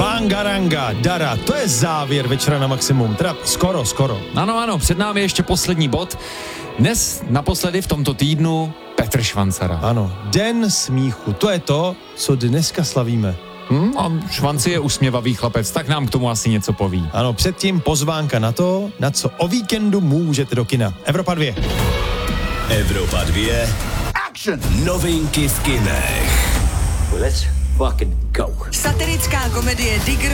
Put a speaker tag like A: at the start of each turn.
A: Bangaranga, Dara, to je závěr večera na maximum, teda skoro.
B: Ano, před námi ještě poslední bod. Dnes naposledy v tomto týdnu Petr Švancara.
A: Ano, Den smíchu, to je to, co dneska slavíme.
B: A Švanci je usměvavý chlapec, tak nám k tomu asi něco poví.
A: Ano, předtím pozvánka na to, na co o víkendu můžete do kina. Evropa 2.
C: Evropa 2. Action! Novinky v kinech.
D: Let's fucking go.
E: Satirická komedie Digger